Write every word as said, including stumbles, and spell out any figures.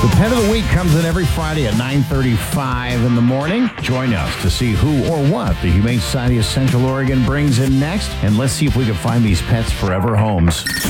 The Pet of the Week comes in every Friday at nine thirty-five in the morning. Join us to see who or what the Humane Society of Central Oregon brings in next. And let's see if we can find these pets forever homes.